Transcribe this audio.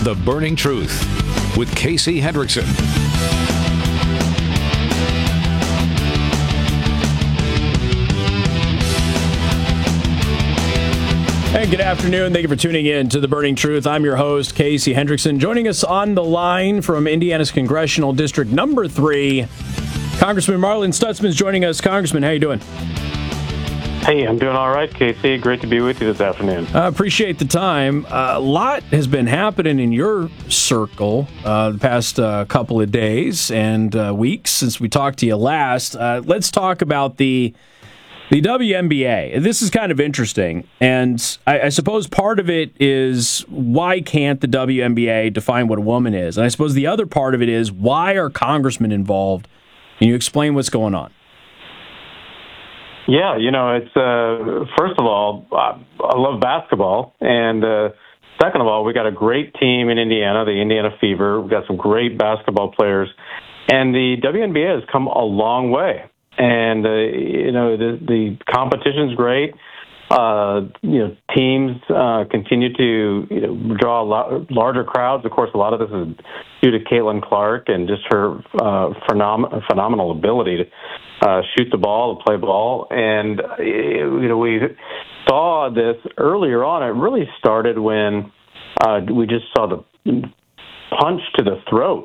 The Burning Truth with Casey Hendrickson. Hey, good afternoon. Thank you for tuning in to The Burning Truth. I'm your host, Casey Hendrickson. Joining us on the line from Indiana's Congressional District Number 3, Congressman Marlin Stutzman is joining us. Congressman, how you doing? Hey, I'm doing all right, Casey. Great to be with you this afternoon. Appreciate the time. A lot has been happening in your circle the past couple of days and weeks since we talked to you last. Let's talk about the WNBA. This is kind of interesting, and I suppose part of it is why can't the WNBA define what a woman is? And I suppose the other part of it is why are congressmen involved? Can you explain what's going on? Yeah, it's first of all, I love basketball, and second of all, we got a great team in Indiana, the Indiana Fever. We've got some great basketball players, and the WNBA has come a long way. And the competition's great. Teams continue to draw larger crowds. Of course, a lot of this is due to Caitlin Clark and just her phenomenal ability to shoot the ball, to play ball. And we saw this earlier on. It really started when we just saw the punch to the throat